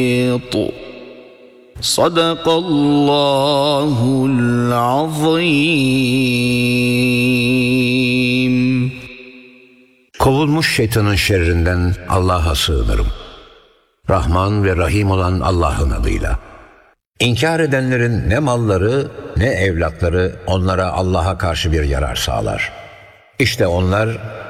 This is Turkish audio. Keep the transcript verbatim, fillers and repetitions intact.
Sadakallahul azim. Kovulmuş şeytanın şerrinden Allah'a sığınırım. Rahman ve Rahim olan Allah'ın adıyla. İnkar edenlerin ne malları ne evlatları onlara Allah'a karşı bir yarar sağlar. İşte onlar